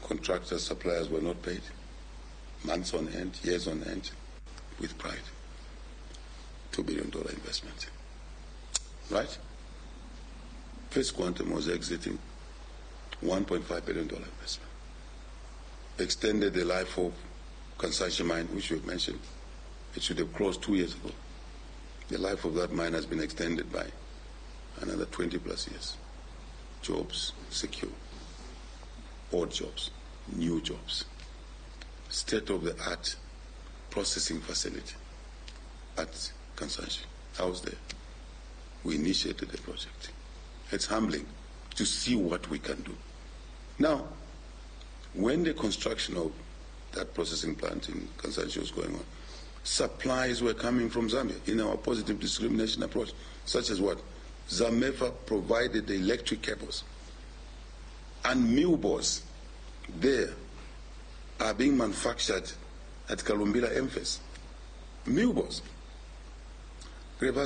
contractors, suppliers were not paid, months on end, years on end, with pride. $2 billion investment, right? First Quantum was exiting $1.5 billion investment. Extended the life of Kansanshi mine, which you mentioned. It should have closed 2 years ago. The life of that mine has been extended by another 20 plus years. Jobs secure, odd jobs, new jobs, state-of-the-art processing facility at Kansanshi. I was there. We initiated the project. It's humbling to see what we can do. Now, when the construction of that processing plant in Kansanshi was going on, supplies were coming from Zambia in our positive discrimination approach, such as what? Zamefa provided the electric cables, and mill bores there are being manufactured at Kalumbila MFES. Mill bores.